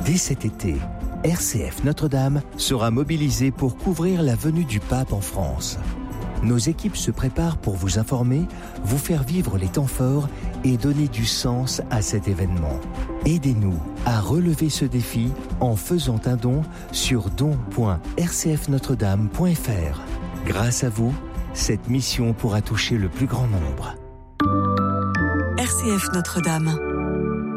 Dès cet été, RCF Notre-Dame sera mobilisée pour couvrir la venue du pape en France. Nos équipes se préparent pour vous informer, vous faire vivre les temps forts et donner du sens à cet événement. Aidez-nous à relever ce défi en faisant un don sur don.rcfnotredame.fr. Grâce à vous, cette mission pourra toucher le plus grand nombre. RCF Notre-Dame.